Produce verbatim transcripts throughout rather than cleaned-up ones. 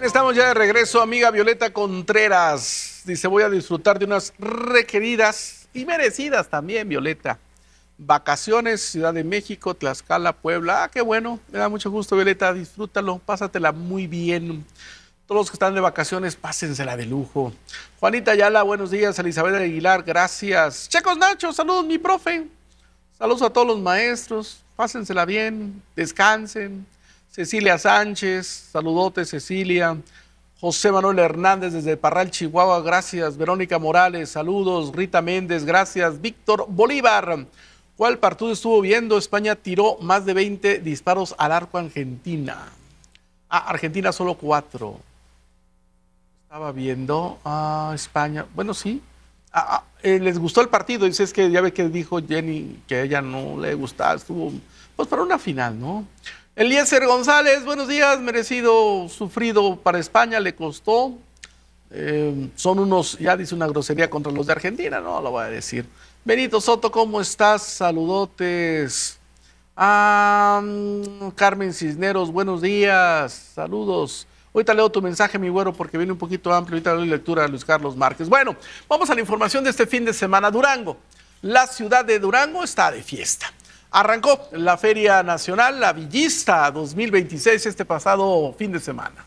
Estamos ya de regreso, amiga Violeta Contreras. Dice, voy a disfrutar de unas requeridas y merecidas también, Violeta. Vacaciones, Ciudad de México, Tlaxcala, Puebla. Ah, qué bueno, me da mucho gusto, Violeta. Disfrútalo, pásatela muy bien. Todos los que están de vacaciones, pásensela de lujo. Juanita Ayala, buenos días. Elizabeth Aguilar, gracias. Checos Nacho, saludos, mi profe. Saludos a todos los maestros. Pásensela bien, descansen. Cecilia Sánchez, saludote Cecilia. José Manuel Hernández desde Parral, Chihuahua, gracias. Verónica Morales, saludos. Rita Méndez, gracias. Víctor Bolívar, ¿cuál partido estuvo viendo? España tiró más de veinte disparos al arco a Argentina. Ah, Argentina solo cuatro. Estaba viendo a ah, España. Bueno, sí. Ah, ah, eh, ¿les gustó el partido? Dice, es que ya ve que dijo Jenny que a ella no le gustaba. Estuvo pues para una final, ¿no? Eliezer González, buenos días, merecido, sufrido para España, le costó. Eh, son unos, ya dice una grosería contra los de Argentina, no lo voy a decir. Benito Soto, ¿cómo estás? Saludotes. Ah, Carmen Cisneros, buenos días, saludos. Ahorita leo tu mensaje, mi güero, porque viene un poquito amplio. Ahorita doy lectura a Luis Carlos Márquez. Bueno, vamos a la información de este fin de semana. Durango, la ciudad de Durango está de fiesta. Arrancó la Feria Nacional, la Villista dos mil veintiséis, este pasado fin de semana.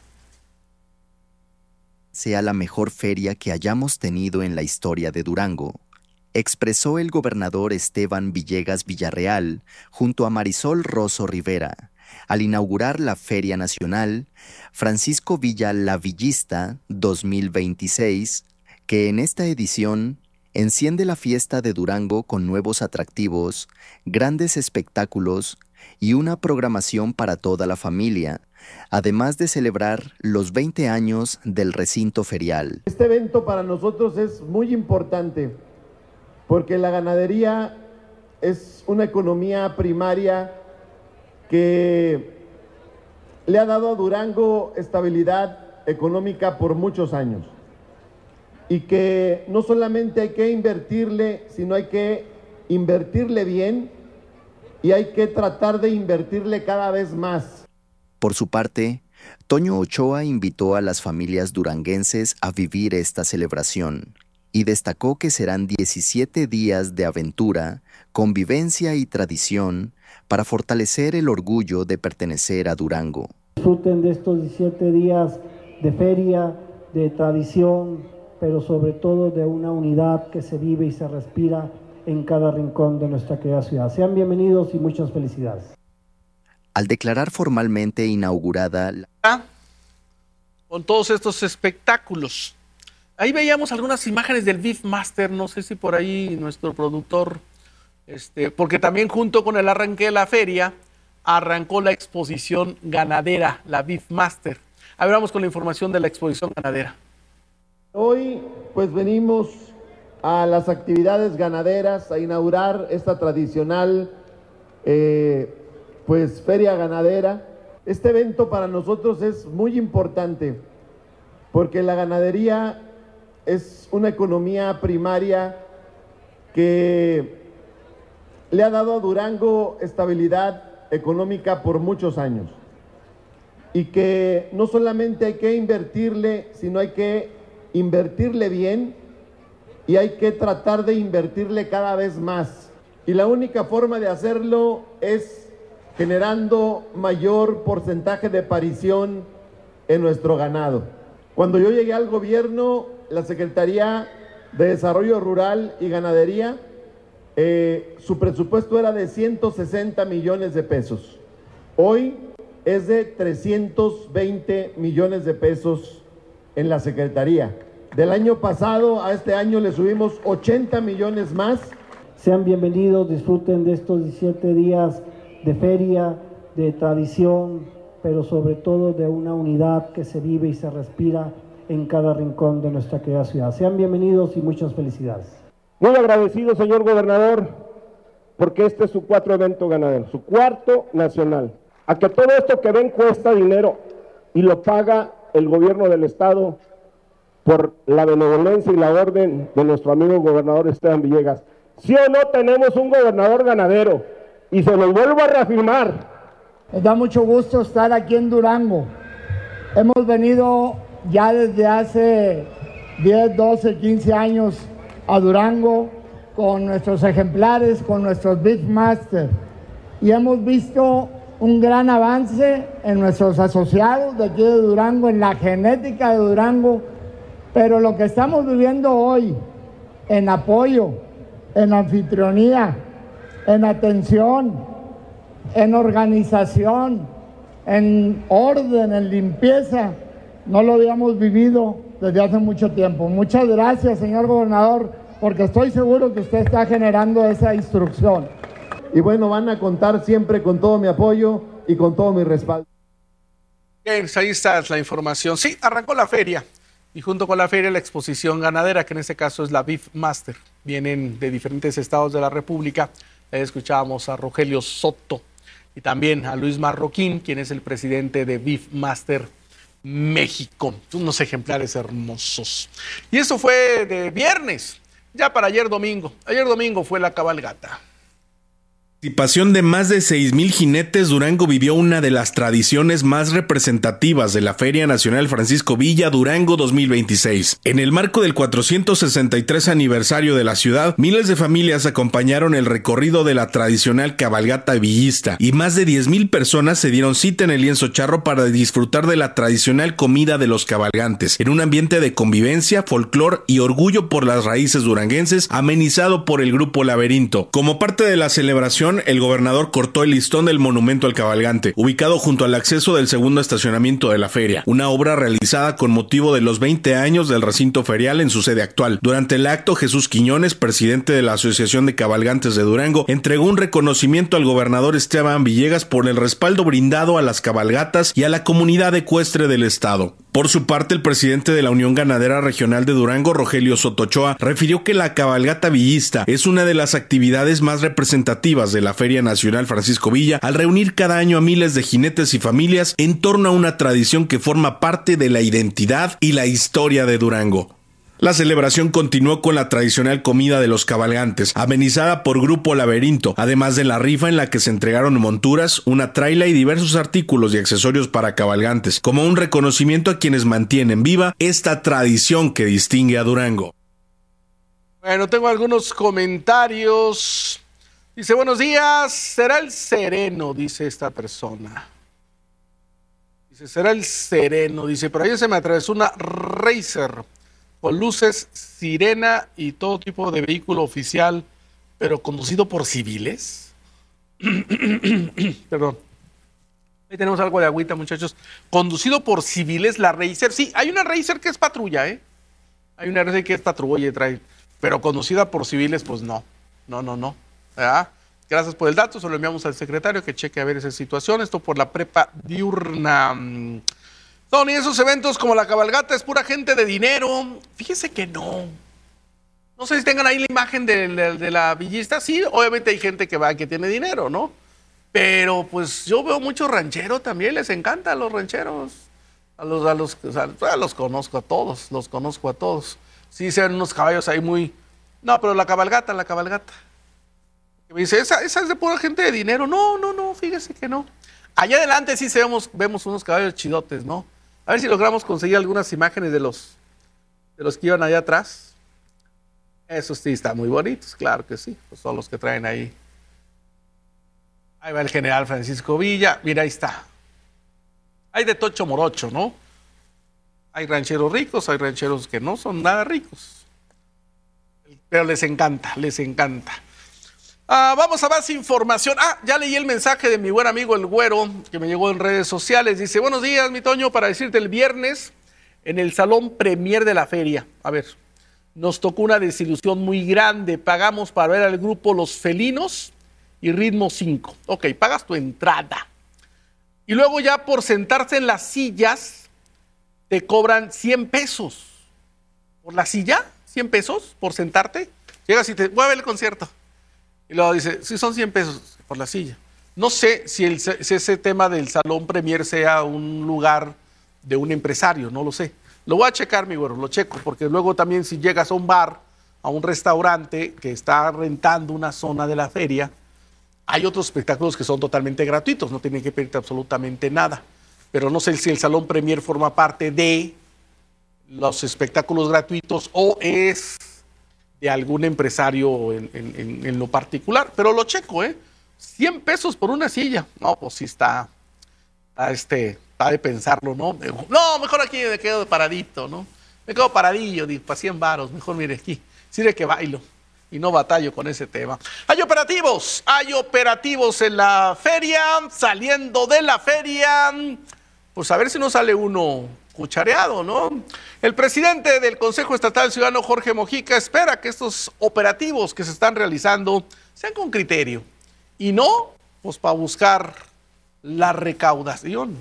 Sea la mejor feria que hayamos tenido en la historia de Durango, expresó el gobernador Esteban Villegas Villarreal junto a Marisol Rosso Rivera al inaugurar la Feria Nacional Francisco Villa La Villista dos mil veintiséis, que en esta edición enciende la fiesta de Durango con nuevos atractivos, grandes espectáculos y una programación para toda la familia, además de celebrar los veinte años del recinto ferial. Este evento para nosotros es muy importante porque la ganadería es una economía primaria que le ha dado a Durango estabilidad económica por muchos años. Y que no solamente hay que invertirle, sino hay que invertirle bien y hay que tratar de invertirle cada vez más. Por su parte, Toño Ochoa invitó a las familias duranguenses a vivir esta celebración y destacó que serán diecisiete días de aventura, convivencia y tradición para fortalecer el orgullo de pertenecer a Durango. Disfruten de estos diecisiete días de feria, de tradición, pero sobre todo de una unidad que se vive y se respira en cada rincón de nuestra querida ciudad. Sean bienvenidos y muchas felicidades. Al declarar formalmente inaugurada la... con todos estos espectáculos, ahí veíamos algunas imágenes del Beef Master, no sé si por ahí nuestro productor, este, porque también junto con el arranque de la feria, arrancó la exposición ganadera, la Beef Master. A ver, vamos con la información de la exposición ganadera. Hoy pues venimos a las actividades ganaderas a inaugurar esta tradicional eh, pues feria ganadera. Este evento para nosotros es muy importante porque la ganadería es una economía primaria que le ha dado a Durango estabilidad económica por muchos años y que no solamente hay que invertirle, sino hay que invertirle bien y hay que tratar de invertirle cada vez más. Y la única forma de hacerlo es generando mayor porcentaje de parición en nuestro ganado. Cuando yo llegué al gobierno, la Secretaría de Desarrollo Rural y Ganadería, eh, su presupuesto era de ciento sesenta millones de pesos. Hoy es de trescientos veinte millones de pesos en la Secretaría. Del año pasado a este año le subimos ochenta millones más. Sean bienvenidos, disfruten de estos diecisiete días de feria, de tradición, pero sobre todo de una unidad que se vive y se respira en cada rincón de nuestra querida ciudad. Sean bienvenidos y muchas felicidades. Muy agradecido, señor gobernador, porque este es su cuarto evento ganadero, su cuarto nacional. A que todo esto que ven cuesta dinero y lo paga el gobierno del estado por la benevolencia y la orden de nuestro amigo gobernador Esteban Villegas. Sí o no tenemos un gobernador ganadero y se los vuelvo a reafirmar. Nos da mucho gusto estar aquí en Durango, Hemos venido ya desde hace diez, doce, quince años a Durango con nuestros ejemplares, con nuestros Beefmaster, y hemos visto un gran avance en nuestros asociados de aquí de Durango, en la genética de Durango, pero lo que estamos viviendo hoy en apoyo, en anfitrionía, en atención, en organización, en orden, en limpieza, no lo habíamos vivido desde hace mucho tiempo. Muchas gracias, señor gobernador, porque estoy seguro que usted está generando esa instrucción. Y bueno, van a contar siempre con todo mi apoyo y con todo mi respaldo. Bien, ahí está la información. Sí, arrancó la feria y junto con la feria la exposición ganadera, que en este caso es la Beefmaster. Vienen de diferentes estados de la República. Ahí escuchábamos a Rogelio Soto y también a Luis Marroquín, quien es el presidente de Beefmaster México. Unos ejemplares hermosos. Y eso fue de viernes, ya para ayer domingo. Ayer domingo fue la cabalgata. Participación de más de seis mil jinetes, Durango vivió una de las tradiciones más representativas de la Feria Nacional Francisco Villa Durango dos mil veintiséis. En el marco del cuatrocientos sesenta y tres aniversario de la ciudad, miles de familias acompañaron el recorrido de la tradicional cabalgata villista y más de diez mil personas se dieron cita en el lienzo charro para disfrutar de la tradicional comida de los cabalgantes, en un ambiente de convivencia, folclor y orgullo por las raíces duranguenses, amenizado por el grupo Laberinto. Como parte de la celebración, el gobernador cortó el listón del monumento al cabalgante, ubicado junto al acceso del segundo estacionamiento de la feria, una obra realizada con motivo de los veinte años del recinto ferial en su sede actual. Durante el acto, Jesús Quiñones, presidente de la Asociación de Cabalgantes de Durango, entregó un reconocimiento al gobernador Esteban Villegas por el respaldo brindado a las cabalgatas y a la comunidad ecuestre del estado. Por su parte, el presidente de la Unión Ganadera Regional de Durango, Rogelio Soto Ochoa, refirió que la cabalgata villista es una de las actividades más representativas de la Feria Nacional Francisco Villa, al reunir cada año a miles de jinetes y familias en torno a una tradición que forma parte de la identidad y la historia de Durango. La celebración continuó con la tradicional comida de los cabalgantes, amenizada por Grupo Laberinto, además de la rifa en la que se entregaron monturas, una traila y diversos artículos y accesorios para cabalgantes, como un reconocimiento a quienes mantienen viva esta tradición que distingue a Durango. Bueno, tengo algunos comentarios. Dice, buenos días, será el sereno, dice esta persona. Dice, será el sereno, dice, pero ayer se me atravesó una Racer con luces, sirena y todo tipo de vehículo oficial, pero conducido por civiles. Perdón. Ahí tenemos algo de agüita, muchachos. Conducido por civiles, la Racer. Sí, hay una Racer que es patrulla, ¿eh? Hay una Racer que es patrulla y trae, pero conducida por civiles, pues no. No, no, no. ¿Verdad? Gracias por el dato, se lo enviamos al secretario que cheque a ver esa situación. Esto por la prepa diurna. Tony, esos eventos como la cabalgata es pura gente de dinero. Fíjese que no. No sé si tengan ahí la imagen de, de, de la villista. Sí, obviamente hay gente que va que tiene dinero, ¿no? Pero pues yo veo muchos rancheros también, les encantan los rancheros. A los, a los, a los conozco a todos, los conozco a todos. Sí, se ven unos caballos ahí muy... No, pero la cabalgata, la cabalgata. Me dice, ¿esa, esa es de pura gente de dinero? No, no, no, fíjese que no. Allá adelante sí se vemos, vemos unos caballos chidotes, ¿no? A ver si logramos conseguir algunas imágenes de los, de los que iban allá atrás. Esos sí están muy bonitos, claro que sí. Pues son los que traen ahí. Ahí va el general Francisco Villa. Mira, ahí está. Hay de tocho morocho, ¿no? Hay rancheros ricos, hay rancheros que no son nada ricos. Pero les encanta, les encanta. Ah, vamos a más información. Ah, ya leí el mensaje de mi buen amigo el Güero, que me llegó en redes sociales. Dice, buenos días, mi Toño, para decirte el viernes en el Salón Premier de la Feria. A ver, nos tocó una desilusión muy grande. Pagamos para ver al grupo Los Felinos y Ritmo cinco. Ok, pagas tu entrada. Y luego ya por sentarse en las sillas, te cobran cien pesos. ¿Por la silla? ¿cien pesos por sentarte? Llegas y te voy a ver el concierto. Y luego dice, sí, son cien pesos por la silla. No sé si, el, si ese tema del Salón Premier sea un lugar de un empresario, no lo sé. Lo voy a checar, mi güero, lo checo, porque luego también si llegas a un bar, a un restaurante que está rentando una zona de la feria, hay otros espectáculos que son totalmente gratuitos, no tienen que pedirte absolutamente nada. pero no sé si el Salón Premier forma parte de los espectáculos gratuitos o es de algún empresario en, en, en lo particular, pero lo checo, ¿eh? cien pesos por una silla. No, pues sí está, está, este, está de pensarlo, ¿no? No, mejor aquí me quedo paradito, ¿no? Me quedo paradillo, para cien varos, mejor mire aquí, sirve que bailo y no batallo con ese tema. Hay operativos, hay operativos en la feria, saliendo de la feria, pues a ver si no sale uno cuchareado, ¿no? El presidente del Consejo Estatal Ciudadano, Jorge Mojica, espera que estos operativos que se están realizando sean con criterio y no, pues para buscar la recaudación.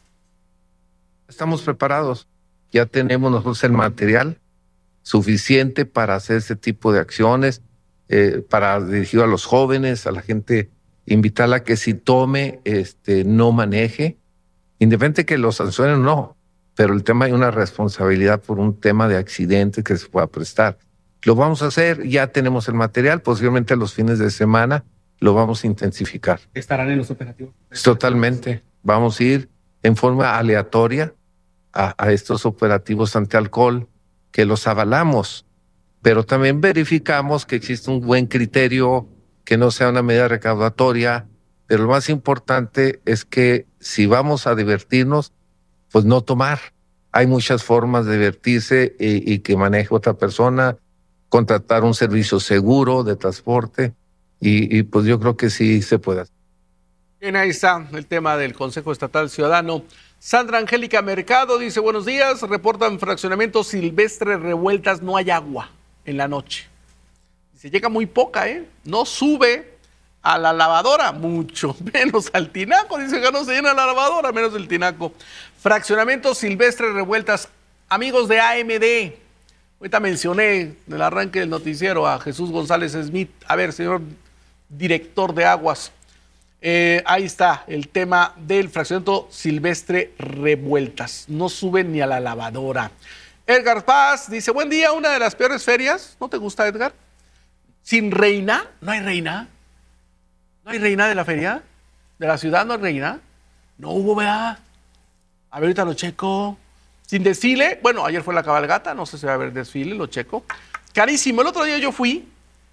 Estamos preparados, ya tenemos nosotros el material suficiente para hacer ese tipo de acciones, eh, para dirigir a los jóvenes, a la gente, invitarla a que si tome, este, no maneje, independiente que lo sancionen o no, pero el tema hay una responsabilidad por un tema de accidente que se pueda prestar. Lo vamos a hacer, ya tenemos el material, posiblemente los fines de semana lo vamos a intensificar. ¿Estarán en los operativos? Totalmente, vamos a ir en forma aleatoria a, a estos operativos antialcohol, que los avalamos, pero también verificamos que existe un buen criterio, que no sea una medida recaudatoria, pero lo más importante es que si vamos a divertirnos, pues no tomar. Hay muchas formas de divertirse y, y que maneje otra persona, contratar un servicio seguro de transporte y, y pues yo creo que sí se puede hacer. Bien, ahí está el tema del Consejo Estatal Ciudadano. Sandra Angélica Mercado dice, buenos días, reportan fraccionamientos Silvestre Revueltas, no hay agua en la noche. Dice, llega muy poca, ¿eh? No sube a la lavadora, mucho menos al tinaco. Dice que no se llena la lavadora, menos el tinaco. Fraccionamiento Silvestre Revueltas, amigos de A M D. Ahorita mencioné en el arranque del noticiero a Jesús González Smith. A ver, señor director de aguas. Eh, ahí está el tema del fraccionamiento Silvestre Revueltas. No sube ni a la lavadora. Edgar Paz dice, buen día, una de las peores ferias. ¿No te gusta, Edgar? ¿Sin reina? ¿No hay reina? ¿No hay reina de la feria? ¿De la ciudad no hay reina? No hubo, ¿verdad? A ver, ahorita lo checo. Sin desfile. Bueno, ayer fue la cabalgata, no sé si va a haber desfile, lo checo. Carísimo. El otro día yo fui.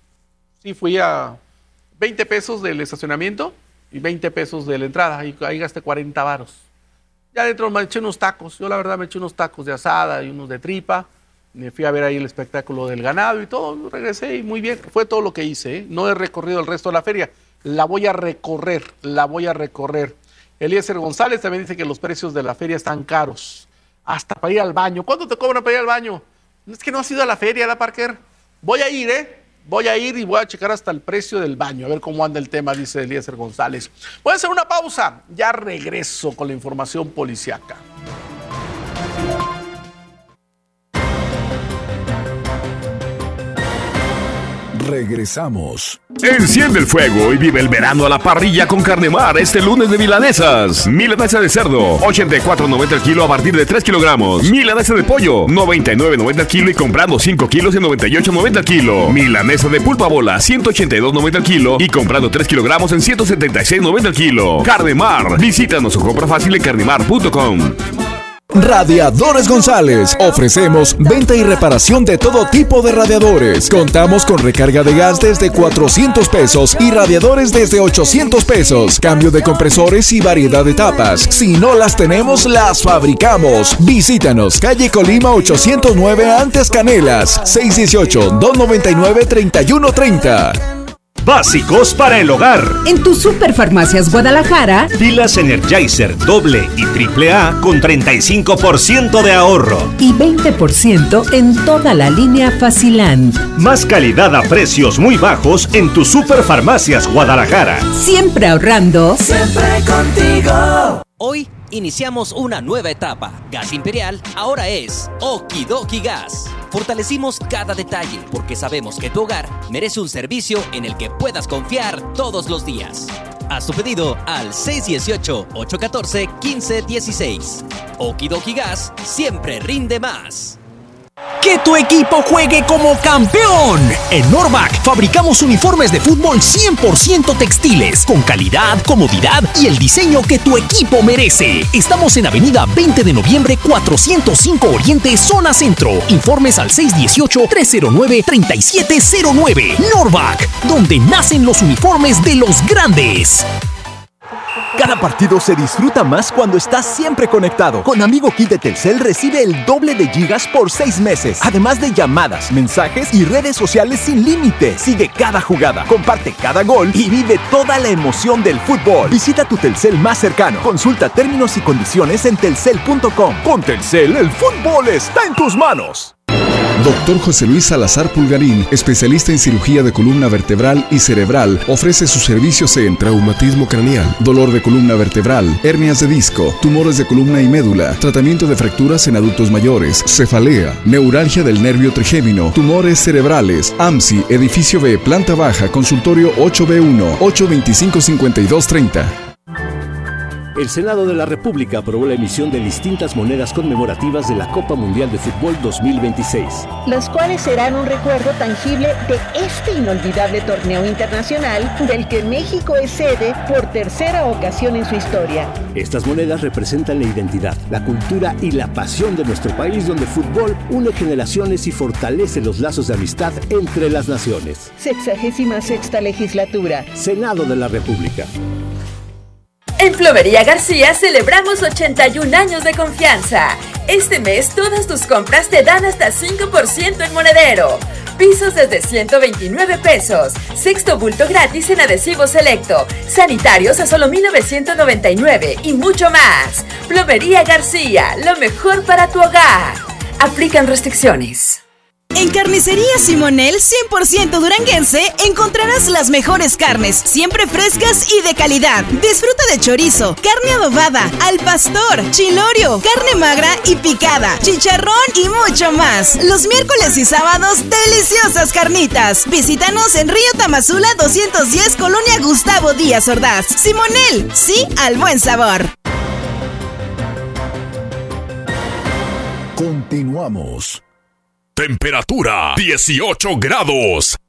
Sí, fui a veinte pesos del estacionamiento y veinte pesos de la entrada. Y ahí gasté cuarenta varos. Ya adentro me eché unos tacos. Yo la verdad me eché unos tacos de asada y unos de tripa. Me fui a ver ahí el espectáculo del ganado y todo. Regresé y muy bien. Fue todo lo que hice, ¿eh? No he recorrido el resto de la feria. La voy a recorrer, la voy a recorrer. Eliezer González también dice que los precios de la feria están caros. Hasta para ir al baño. ¿Cuánto te cobran para ir al baño? Es que no has ido a la feria, ¿la Parker? Voy a ir, ¿eh? Voy a ir y voy a checar hasta el precio del baño, a ver cómo anda el tema, dice Eliezer González. Voy a hacer una pausa, ya regreso con la información policiaca. Regresamos. Enciende el fuego y vive el verano a la parrilla con Carnemar este lunes de milanesas. Milanesa de cerdo, ochenta y cuatro noventa el kilo a partir de tres kilogramos. Milanesa de pollo, noventa y nueve noventa el kilo y comprando cinco kilos en noventa y ocho noventa el kilo. Milanesa de pulpa bola, ciento ochenta y dos noventa el kilo y comprando tres kilogramos en ciento setenta y seis noventa el kilo. Carnemar, visítanos o compra fácil en carnemar punto com. Radiadores González. Ofrecemos venta y reparación de todo tipo de radiadores. Contamos con recarga de gas desde cuatrocientos pesos y radiadores desde ochocientos pesos. Cambio de compresores y variedad de tapas. Si no las tenemos, las fabricamos. Visítanos, calle Colima ochocientos nueve Antes Canelas, seis uno ocho, dos nueve nueve, tres uno tres cero. Básicos para el hogar. En tu Superfarmacias Guadalajara, pilas Energizer doble y triple A con treinta y cinco por ciento de ahorro. Y veinte por ciento en toda la línea Faciland. Más calidad a precios muy bajos en tu Superfarmacias Guadalajara. Siempre ahorrando. Siempre contigo. Hoy iniciamos una nueva etapa. Gas Imperial ahora es Okidoki Gas. Fortalecimos cada detalle porque sabemos que tu hogar merece un servicio en el que puedas confiar todos los días. Haz tu pedido al seis uno ocho, ocho uno cuatro, uno cinco uno seis. Okidoki Gas siempre rinde más. Que tu equipo juegue como campeón. En Norvac fabricamos uniformes de fútbol cien por ciento textiles, con calidad, comodidad y el diseño que tu equipo merece. Estamos en Avenida veinte de noviembre, cuatrocientos cinco Oriente, Zona Centro. Informes al seis uno ocho, tres cero nueve, tres siete cero nueve. Norvac, donde nacen los uniformes de los grandes. Cada partido se disfruta más cuando estás siempre conectado. Con Amigo Kit de Telcel recibe el doble de gigas por seis meses. Además de llamadas, mensajes y redes sociales sin límite. Sigue cada jugada, comparte cada gol y vive toda la emoción del fútbol. Visita tu Telcel más cercano. Consulta términos y condiciones en telcel punto com. Con Telcel, el fútbol está en tus manos. Doctor José Luis Salazar Pulgarín, especialista en cirugía de columna vertebral y cerebral, ofrece sus servicios en traumatismo craneal, dolor de columna vertebral, hernias de disco, tumores de columna y médula, tratamiento de fracturas en adultos mayores, cefalea, neuralgia del nervio trigémino, tumores cerebrales. A M S I, edificio B, planta baja, consultorio ocho B uno, ocho veinticinco, cincuenta y dos treinta. El Senado de la República aprobó la emisión de distintas monedas conmemorativas de la Copa Mundial de Fútbol dos mil veintiséis. Las cuales serán un recuerdo tangible de este inolvidable torneo internacional del que México es sede por tercera ocasión en su historia. Estas monedas representan la identidad, la cultura y la pasión de nuestro país, donde el fútbol une generaciones y fortalece los lazos de amistad entre las naciones. Sexagésima sexta legislatura. Senado de la República. En Plomería García celebramos ochenta y un años de confianza. Este mes todas tus compras te dan hasta cinco por ciento en monedero. Pisos desde ciento veintinueve pesos. Sexto bulto gratis en adhesivo selecto. Sanitarios a solo mil novecientos noventa y nueve y mucho más. Plomería García, lo mejor para tu hogar. Aplican restricciones. En Carnicería Simonel cien por ciento duranguense encontrarás las mejores carnes, siempre frescas y de calidad. Disfruta de chorizo, carne adobada, al pastor, chilorio, carne magra y picada, chicharrón y mucho más. Los miércoles y sábados, deliciosas carnitas. Visítanos en Río Tamazula doscientos diez, Colonia Gustavo Díaz Ordaz. Simonel, sí al buen sabor. Continuamos. Temperatura dieciocho grados.